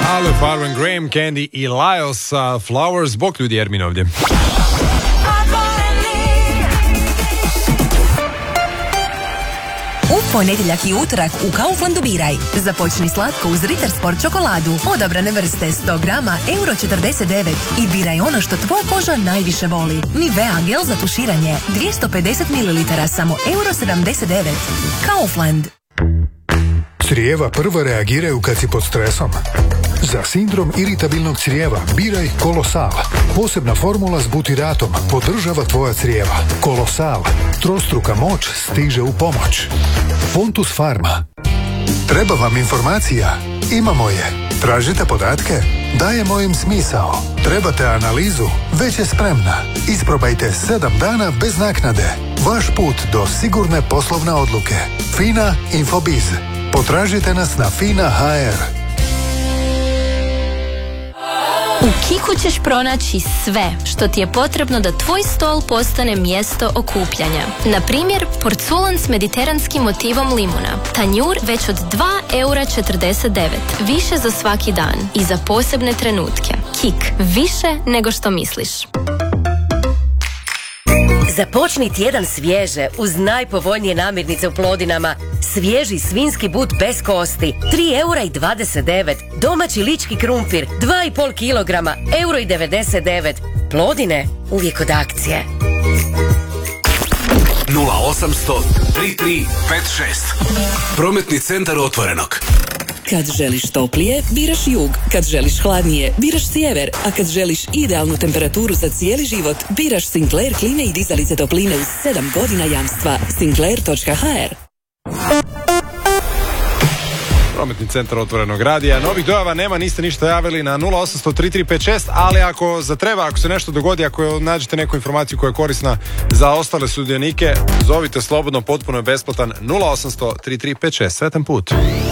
Aleph, Arwen Graham, Candy i Lyles, Flowers. Bog ljudi, Ermin ovdje. U ponedjeljak i utorak u Kauflandu biraj. Započni slatko uz Ritter Sport čokoladu. Odabrane vrste 100 grama, €49. I biraj ono što tvoja koža najviše voli. Nivea gel za tuširanje, 250 ml, samo €79. Kaufland. Crijeva prvo reagiraju kad si pod stresom. Za sindrom iritabilnog crijeva biraj Kolosal. Posebna formula s butiratom podržava tvoja crijeva. Kolosal. Trostruka moć stiže u pomoć. Pontus Pharma. Treba vam informacija? Imamo je. Tražite podatke? Dajemo im smisao. Trebate analizu? Već je spremna. Isprobajte 7 dana bez naknade. Vaš put do sigurne poslovne odluke. FINA Infobiz. Potražite nas na FINA.hr. U Kiku ćeš pronaći sve što ti je potrebno da tvoj stol postane mjesto okupljanja. Na primjer, porculan s mediteranskim motivom limuna. Tanjur već od €2,49. Više za svaki dan i za posebne trenutke. Kik, više nego što misliš. Započni tjedan svježe uz najpovoljnije namirnice u Plodinama. Svježi svinjski but bez kosti, €3,29. Domaći lički krumpir, 2,5 kilograma, €1,99. Plodine, uvijek od akcije. 0800 33 56. Prometni centar Otvorenog. Kad želiš toplije, biraš jug. Kad želiš hladnije, biraš sjever. A kad želiš idealnu temperaturu za cijeli život, biraš Sinclair klime i dizalice topline uz 7 godina jamstva. Sinclair.hr. Prometni centar Otvorenog radija. Novih dojava nema, niste ništa javili na 0800 3356, ali ako zatreba, ako se nešto dogodi, ako nađete neku informaciju koja je korisna za ostale sudionike, zovite slobodno, potpuno je besplatan. 0800 3356. Sretan put.